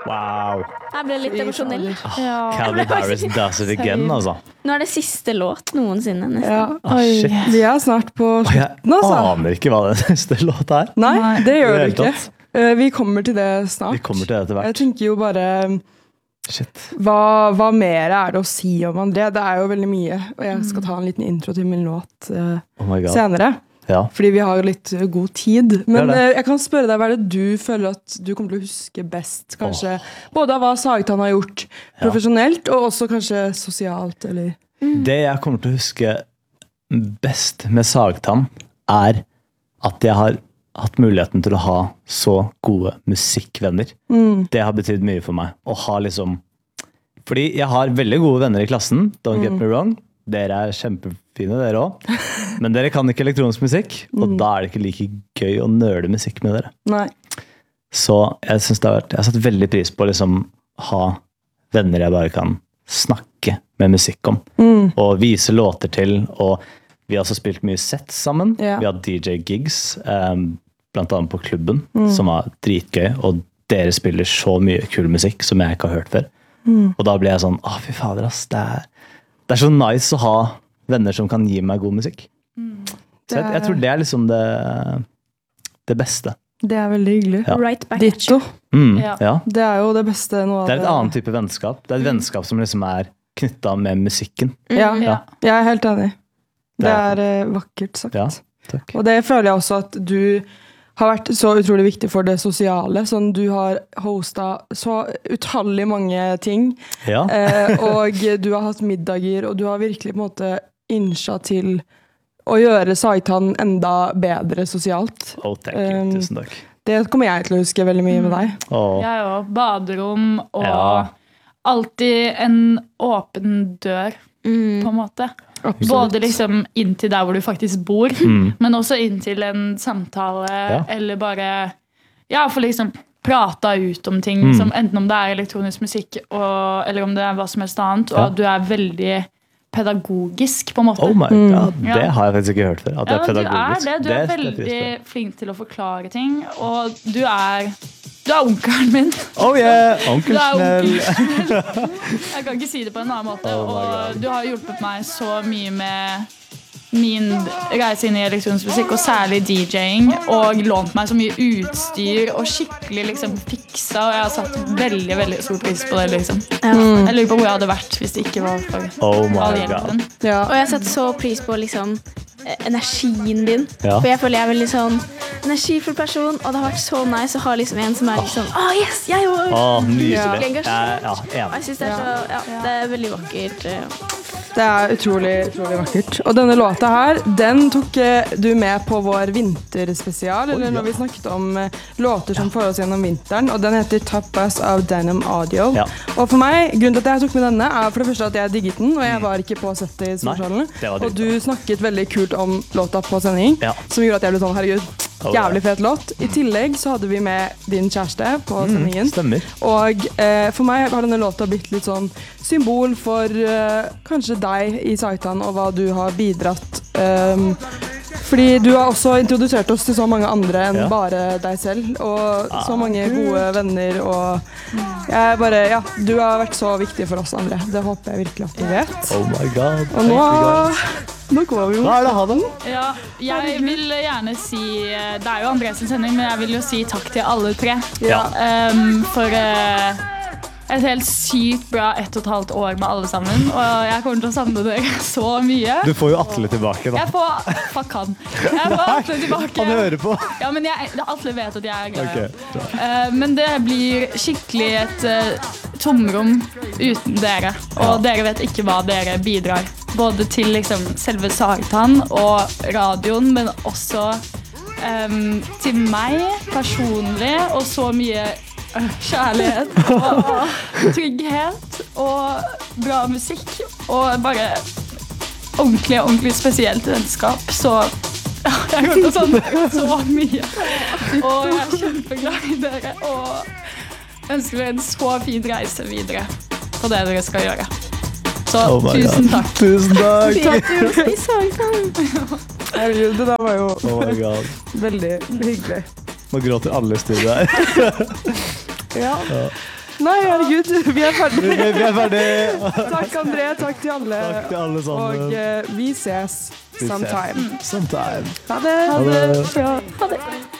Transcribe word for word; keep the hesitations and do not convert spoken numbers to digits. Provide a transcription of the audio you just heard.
Wow. Jeg ble litt emosjonell. Ja. Calvin Harris does it again, altså. Nå er det siste låt noensinne, nesten. Ja. Ah, Oi, shit. vi er snart på Og jeg slutten, altså. aner ikke hva den neste låt er. Nei, det gjør I du det ikke. hele tatt. Eh, Vi kommer til det snart. Vi kommer til det etter Jeg hvert. tenker jo bare, Shit. hva, hva mer er det å si om André? Det er jo veldig mye, og jeg skal ta en liten intro til min låt eh, Oh my god. senere. Ja. Fordi vi har litt eh, god tid. Men Det er eh, jeg kan spørre deg, hva er det du føler at du kommer til å huske best? Kanskje både av hva Sagtann har gjort profesjonelt, og også kanskje sosialt, eller? Det jeg kommer til å huske best med Sagtann er at jeg har hatt muligheten til å ha så gode musikkvenner. Mm. Det har betydd mye for meg. Å ha liksom... Fordi jeg har veldig gode venner i klassen, don't get me wrong. Dere er kjempefine, dere også. Men dere kan ikke elektronisk musikk, og da er det ikke like gøy å nøle musikk med dere. Nei. Så jeg synes det har vært... Jeg har satt veldig pris på å liksom ha venner jeg bare kan snakke med musikk om. Mm. Og vise låter til, og vi har også spilt mye sets sammen. Ja. Vi har D J-gigs, um, blant annet på klubben, som var dritgøy, og dere spiller så mye kul musikk som jeg ikke har hørt før. Mm. Og da blir jeg sånn, ah, fy fader ass, det er, det er så nice å ha venner som kan gi meg god musikk. Så jeg, jeg tror det er liksom det, det beste. Det er veldig hyggelig. Ja. Right back at Ditto. you. Mm, Ja. ja. Det er jo det beste nå. Det er et annet type vennskap. Det er et vennskap som liksom er knyttet med musikken. Ja, Ja. jeg er helt enig. Det Det er er- eh, vakkert sagt. Ja, takk. Og det føler jeg også at du har vært så utrolig viktig for det sosiale. Sånn, du har hostet så utallig mange ting, Ja, eh, og du har hatt middager, og du har virkelig på en måte innskja til å gjøre Sagtann enda bedre sosialt. oh, thank you. Um, Tusen takk. Det kommer jeg til å huske veldig mye med deg. Åh, Jeg òg. Baderom og Ja. alltid en åpen dør, Mm. på en måte. Absolutt. Både liksom inn til der hvor du faktisk bor, Mm. men også inn til en samtale, Ja. eller bare Ja, for liksom prata ut om ting, Mm. som enten om det er elektronisk musikk, og, eller om det er hva som helst annet, og Ja. at du er veldig pedagogisk, på en måte. Oh my Mm. god, Ja. det har jeg faktisk ikke hørt før. At det Ja, er du er pedagogisk. det. Du er setter jeg pris veldig på. flink til å forklare ting, og du er Du er onkelen min. Oh yeah, onkel Du er Snell. onkel. Jeg kan ikke si det på en annen måte. Oh my Og God. du har hjulpet meg så mye med min reise inn i elektronisk musikk, og særlig D J-ing, og lånt meg så mye utstyr og skikkelig liksom fiksa, og jeg har satt veldig, veldig stor pris på det, liksom. Ja. Jeg lurer på hvor jeg hadde vært hvis det ikke var for Oh my all god. hjelpen. Ja. Og jeg setter så pris på liksom eh, energien din. Ja. For jeg føler jeg er veldig sånn energifull person, og det har vært så nice å ha liksom en som er liksom Å, yes, jeg òg! Åh, nydelig. Skikkelig engasjert. Ja, ja, Og jeg synes det er så Ja, det er veldig vakkert. eh. Det er utrolig, utrolig vakkert. Og denne låta her, den tok eh, du med på vår vinterspesial, eller når vi snakket om eh, låter som får oss gjennom vinteren, og den heter Top Bus av Denim Audio. Ja. Og for meg, grunnen til at jeg tok med denne, er for det første at jeg digget den, og jeg var ikke på settet i Nei, Storsalen. det var Og dritbra. du snakket veldig kult om låta på sending, Ja. som gjorde at jeg ble sånn, herregud, Oh, jævlig fet låt. I tillegg så hadde vi med din kjæreste på sendingen. Stemmer. Og eh, for meg har denne låta blitt litt sånn symbol for eh, kanskje deg i Sagtann og hva du har bidratt. Um, fordi du har også introdusert oss til så mange andre enn Ja. bare deg selv. Og Ah, så mange gode venner. Og jeg bare, ja, du har vært så viktig for oss andre. Det håper jeg virkelig at du vet. Oh my god. Og nå, nå går vi jo. Hva er det, ha den? Ja, jeg vil gjerne si Det er jo Andres sending, men jeg vil jo si takk til alle tre. Ja. Um, for eh, et helt sykt bra ett og et halvt år med alle sammen. Og jeg kommer til å savne dere så mye. Du får jo Atle tilbake da. Jeg får Fuck han. Jeg får Atle tilbake. Han hører på. Ja, men jeg, Atle vet at jeg er glad i Ok, ham. Eh, men det blir skikkelig et eh, tomrom uten dere. Og dere vet ikke hva dere bidrar. Både til liksom selve Sagtann og radioen, men også em, til meg personlig, og så mye øh, kjærlighet og trygghet og bra musikk og bare ordentlig, ordentlig spesielt vennskap. Så ja, jeg kommer til å savne dere så mye. Og jeg er kjempeglad i dere og ønsker dere en så fin reise videre på det dere skal gjøre. Så Oh my tusen God. takk. Tusen takk. Det at du også i Sagtann. Herregud, det der var jo Oh my god. veldig hyggelig. Nå gråter alle i studiet her. Ja. Nei, herregud, vi er ferdige. Vi, vi er ferdige. Takk, André. Takk til alle. Takk til alle sammen. Og uh, vi ses Vi ses. sometime. Sometime. Ha det. Ha det. Bra. Ha det.